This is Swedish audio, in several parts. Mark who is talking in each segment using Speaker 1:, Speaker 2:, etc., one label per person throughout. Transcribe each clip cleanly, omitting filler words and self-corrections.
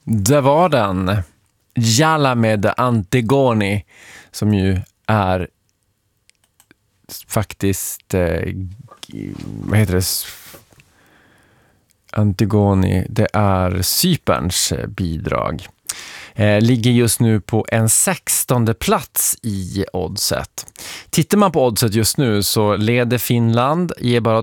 Speaker 1: Det var den. Jalla med Antigoni, som ju är faktiskt vad heter det? Antigoni, det är Cyperns bidrag. Ligger just nu på en 16:e plats i oddset. Tittar man på oddset just nu så leder Finland, ger bara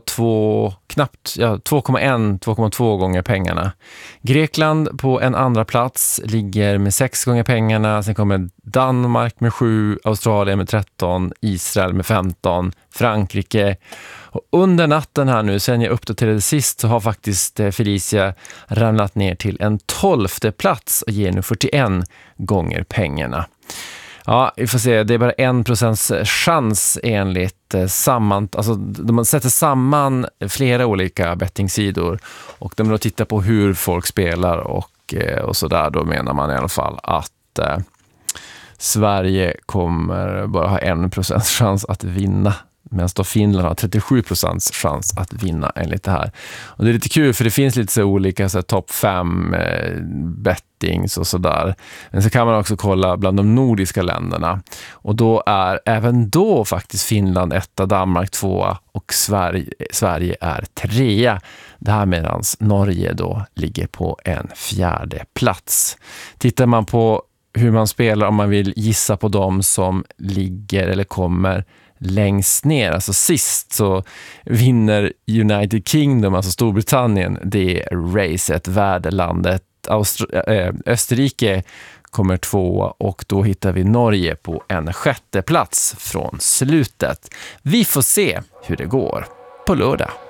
Speaker 1: 2,1-2,2 gånger pengarna. Grekland på en andra plats ligger med 6 gånger pengarna. Sen kommer Danmark med 7, Australien med 13, Israel med 15, Frankrike. Och under natten här nu, sen jag uppdaterade sist, så har faktiskt Felicia ramlat ner till en 12:e plats och ger nu 41 gånger pengarna. Ja, vi får se. Det är bara 1% chans enligt alltså de sätter samman flera olika bettingsidor och de då tittar på hur folk spelar och så där. Då menar man i alla fall att Sverige kommer bara ha 1% chans att vinna, medan då Finland har 37% chans att vinna enligt det här. Och det är lite kul för det finns lite så olika så topp 5 bettings och sådär. Men så kan man också kolla bland de nordiska länderna. Och då är även då faktiskt Finland 1, Danmark 2 och Sverige är 3. Det här medans Norge då ligger på en 4:e plats. Tittar man på hur man spelar, om man vill gissa på dem som ligger eller kommer längst ner, alltså sist, så vinner United Kingdom, alltså Storbritannien, det racet, värdelandet. Österrike kommer 2 och då hittar vi Norge på en 6:e plats från slutet. Vi får se hur det går på lördag.